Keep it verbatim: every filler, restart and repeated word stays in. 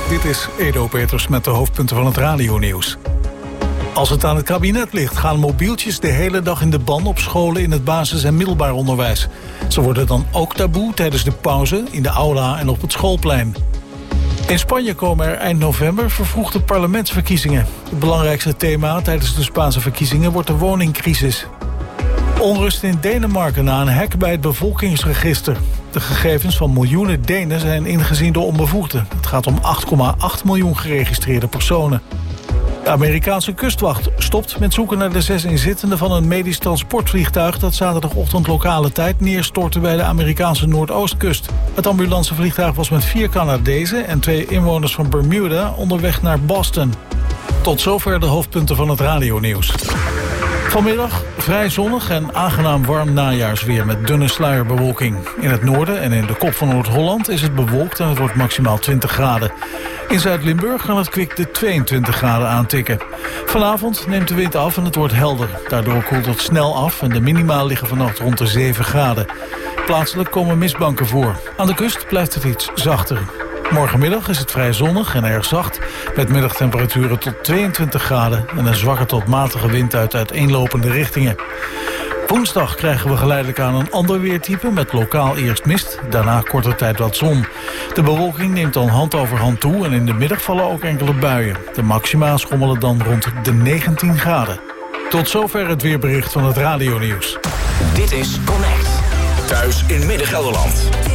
Dit is Edo Peters met de hoofdpunten van het radionieuws. Als het aan het kabinet ligt, gaan mobieltjes de hele dag in de ban op scholen in het basis- en middelbaar onderwijs. Ze worden dan ook taboe tijdens de pauze, in de aula en op het schoolplein. In Spanje komen er eind november vervroegde parlementsverkiezingen. Het belangrijkste thema tijdens de Spaanse verkiezingen wordt de woningcrisis. Onrust in Denemarken na een hack bij het bevolkingsregister. De gegevens van miljoenen Denen zijn ingezien door onbevoegden. Het gaat om acht komma acht miljoen geregistreerde personen. De Amerikaanse kustwacht stopt met zoeken naar de zes inzittenden van een medisch transportvliegtuig dat zaterdagochtend lokale tijd neerstortte bij de Amerikaanse Noordoostkust. Het ambulancevliegtuig was met vier Canadezen en twee inwoners van Bermuda onderweg naar Boston. Tot zover de hoofdpunten van het radionieuws. Vanmiddag vrij zonnig en aangenaam warm najaarsweer met dunne sluierbewolking. In het noorden en in de kop van Noord-Holland is het bewolkt en het wordt maximaal twintig graden. In Zuid-Limburg kan het kwik de tweeëntwintig graden aantikken. Vanavond neemt de wind af en het wordt helder. Daardoor koelt het snel af en de minima liggen vannacht rond de zeven graden. Plaatselijk komen mistbanken voor. Aan de kust blijft het iets zachter. Morgenmiddag is het vrij zonnig en erg zacht, met middagtemperaturen tot tweeëntwintig graden en een zwakke tot matige wind uit uiteenlopende richtingen. Woensdag krijgen we geleidelijk aan een ander weertype met lokaal eerst mist, daarna korte tijd wat zon. De bewolking neemt dan hand over hand toe en in de middag vallen ook enkele buien. De maxima schommelen dan rond de negentien graden. Tot zover het weerbericht van het radionieuws. Dit is Connect. Thuis in Midden-Gelderland.